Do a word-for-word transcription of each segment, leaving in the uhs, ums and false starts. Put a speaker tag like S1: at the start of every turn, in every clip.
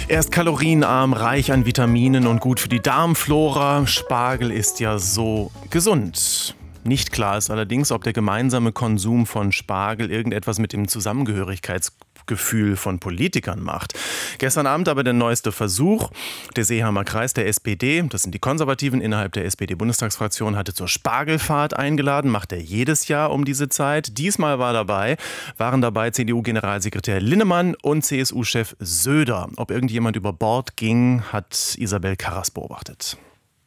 S1: Er ist kalorienarm, reich an Vitaminen und gut für die Darmflora. Spargel ist ja so gesund. Nicht klar ist allerdings, ob der gemeinsame Konsum von Spargel irgendetwas mit dem Zusammengehörigkeitsgefühl von Politikern macht. Gestern Abend aber der neueste Versuch. Der Seeheimer Kreis der S P D, das sind die Konservativen innerhalb der S P D-Bundestagsfraktion, hatte zur Spargelfahrt eingeladen. Macht er jedes Jahr um diese Zeit. Diesmal war dabei, waren dabei C D U-Generalsekretär Linnemann und C S U-Chef Söder. Ob irgendjemand über Bord ging, hat Isabel Karras beobachtet.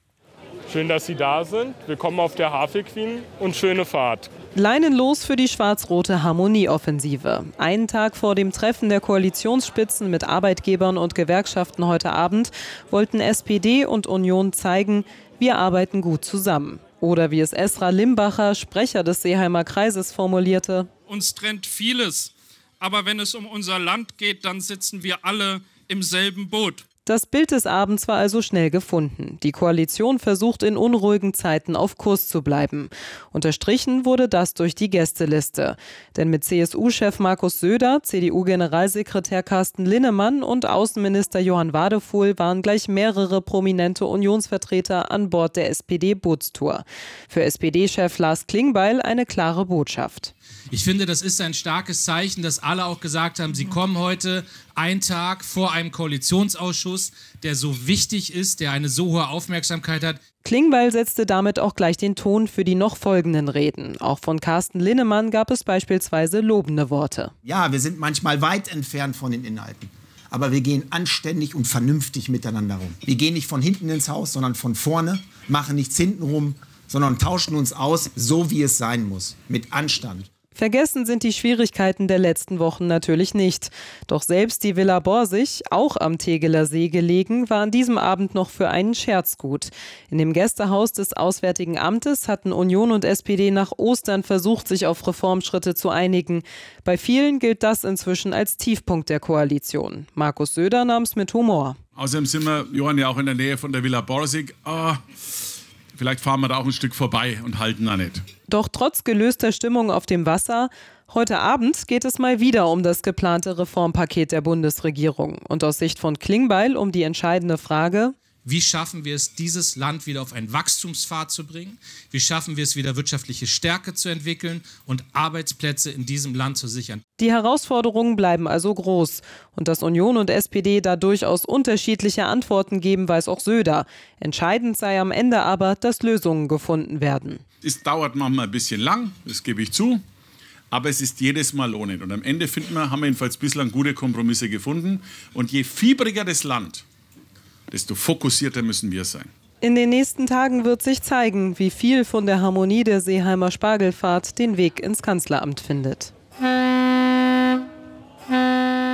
S2: Schön, dass Sie da sind. Willkommen auf der Havelqueen und schöne Fahrt.
S3: Leinenlos für die schwarz-rote Harmonieoffensive. Einen Tag vor dem Treffen der Koalitionsspitzen mit Arbeitgebern und Gewerkschaften heute Abend wollten S P D und Union zeigen, wir arbeiten gut zusammen. Oder wie es Esra Limbacher, Sprecher des Seeheimer Kreises, formulierte:
S4: Uns trennt vieles, aber wenn es um unser Land geht, dann sitzen wir alle im selben Boot.
S3: Das Bild des Abends war also schnell gefunden. Die Koalition versucht in unruhigen Zeiten auf Kurs zu bleiben. Unterstrichen wurde das durch die Gästeliste. Denn mit C S U-Chef Markus Söder, C D U-Generalsekretär Carsten Linnemann und Außenminister Johann Wadefuhl waren gleich mehrere prominente Unionsvertreter an Bord der S P D-Bootstour. Für S P D-Chef Lars Klingbeil eine klare Botschaft.
S5: Ich finde, das ist ein starkes Zeichen, dass alle auch gesagt haben, sie kommen heute einen Tag vor einem Koalitionsausschuss, der so wichtig ist, der eine so hohe Aufmerksamkeit hat.
S3: Klingbeil setzte damit auch gleich den Ton für die noch folgenden Reden. Auch von Carsten Linnemann gab es beispielsweise lobende Worte.
S6: Ja, wir sind manchmal weit entfernt von den Inhalten. Aber wir gehen anständig und vernünftig miteinander rum. Wir gehen nicht von hinten ins Haus, sondern von vorne, machen nichts hintenrum, sondern tauschen uns aus, so wie es sein muss, mit Anstand.
S3: Vergessen sind die Schwierigkeiten der letzten Wochen natürlich nicht. Doch selbst die Villa Borsig, auch am Tegeler See gelegen, war an diesem Abend noch für einen Scherz gut. In dem Gästehaus des Auswärtigen Amtes hatten Union und S P D nach Ostern versucht, sich auf Reformschritte zu einigen. Bei vielen gilt das inzwischen als Tiefpunkt der Koalition. Markus Söder nahm es mit Humor.
S7: Außerdem sind wir, Johann, ja auch in der Nähe von der Villa Borsig. Oh. Vielleicht fahren wir da auch ein Stück vorbei und halten da nicht.
S3: Doch trotz gelöster Stimmung auf dem Wasser, heute Abend geht es mal wieder um das geplante Reformpaket der Bundesregierung. Und aus Sicht von Klingbeil um die entscheidende Frage:
S5: Wie schaffen wir es, dieses Land wieder auf einen Wachstumspfad zu bringen? Wie schaffen wir es, wieder wirtschaftliche Stärke zu entwickeln und Arbeitsplätze in diesem Land zu sichern?
S3: Die Herausforderungen bleiben also groß. Und dass Union und S P D da durchaus unterschiedliche Antworten geben, weiß auch Söder. Entscheidend sei am Ende aber, dass Lösungen gefunden werden.
S7: Es dauert manchmal ein bisschen lang, das gebe ich zu. Aber es ist jedes Mal lohnend. Und am Ende finden wir, haben wir jedenfalls bislang gute Kompromisse gefunden. Und je fiebriger das Land, desto fokussierter müssen wir sein.
S3: In den nächsten Tagen wird sich zeigen, wie viel von der Harmonie der Seeheimer Spargelfahrt den Weg ins Kanzleramt findet.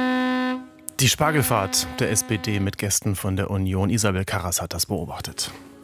S1: Die Spargelfahrt der S P D mit Gästen von der Union. Isabel Karras hat das beobachtet.